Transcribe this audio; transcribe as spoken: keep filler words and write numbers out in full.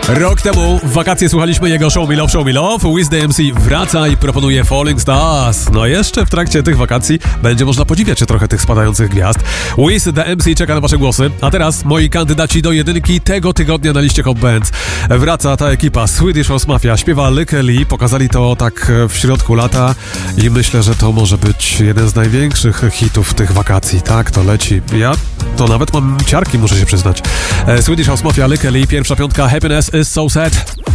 Rok temu w wakacje słuchaliśmy jego Show Me Love, Show Me Love. Wiz the M C wraca i proponuje Falling Stars. No jeszcze w trakcie tych wakacji będzie można podziwiać się trochę tych spadających gwiazd. Wiz the M C czeka na wasze głosy. A teraz moi kandydaci do jedynki tego tygodnia na liście Hot Bands. Wraca ta ekipa Swedish House Mafia. Śpiewa Lykke Li. Pokazali to tak w środku lata i myślę, że to może być jeden z największych hitów tych wakacji. Tak, to leci. Ja to nawet mam ciarki, muszę się przyznać. Swedish House Mafia, Lykke Li, pierwsza piątka, Happiness is so sad.